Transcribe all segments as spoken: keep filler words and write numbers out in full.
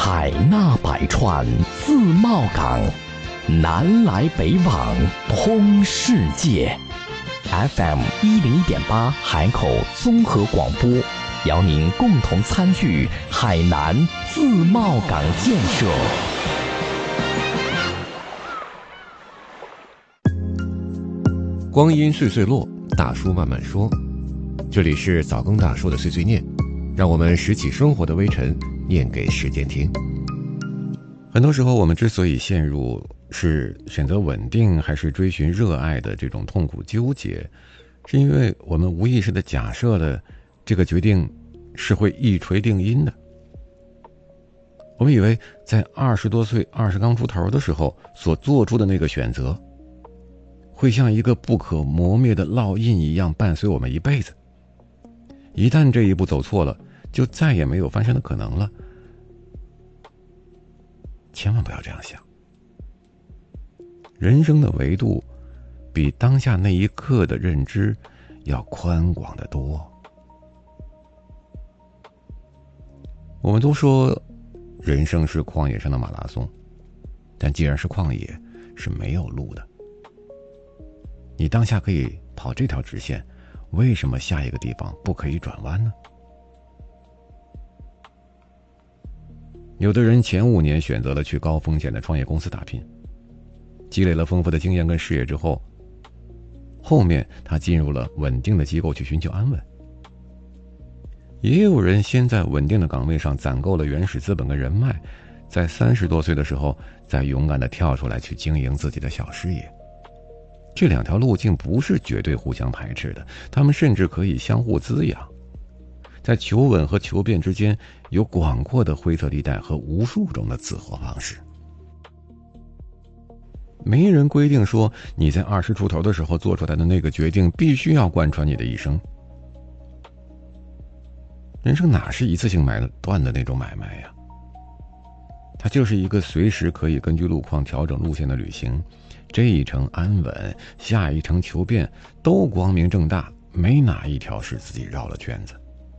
海纳百川，自贸港，南来北往，通世界。F M 一零一点八海口综合广播，邀您共同参与海南自贸港建设。 光阴岁岁落，大叔慢慢说。这里是早更大叔的碎碎念，让我们拾起生活的微尘，念给时间听。很多时候我们之所以陷入是选择稳定还是追寻热爱的这种痛苦纠结，是因为我们无意识地假设了这个决定是会一锤定音的。我们以为在二十多岁二十刚出头的时候所做出的那个选择会像一个不可磨灭的烙印一样伴随我们一辈子，一旦这一步走错了，就再也没有翻身的可能了。千万不要这样想，人生的维度比当下那一刻的认知要宽广得多。我们都说人生是旷野上的马拉松，但既然是旷野，是没有路的。你当下可以跑这条直线，为什么下一个地方不可以转弯呢？有的人前五年选择了去高风险的创业公司打拼，积累了丰富的经验跟事业之后，后面他进入了稳定的机构去寻求安稳。也有人先在稳定的岗位上攒够了原始资本跟人脉，在三十多岁的时候再勇敢地跳出来去经营自己的小事业。这两条路径不是绝对互相排斥的，他们甚至可以相互滋养。在求稳和求变之间有广阔的灰色地带和无数种的自活方式。没人规定说你在二十出头的时候做出来的那个决定必须要贯穿你的一生。人生哪是一次性买断的那种买卖呀？它就是一个随时可以根据路况调整路线的旅行。这一程安稳，下一程求变，都光明正大，没哪一条是自己绕了圈子。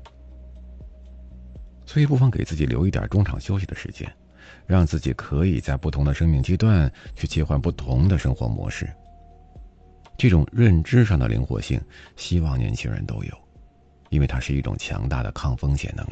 所以不妨给自己留一点中场休息的时间，让自己可以在不同的生命阶段去切换不同的生活模式。这种认知上的灵活性，希望年轻人都有，因为它是一种强大的抗风险能力。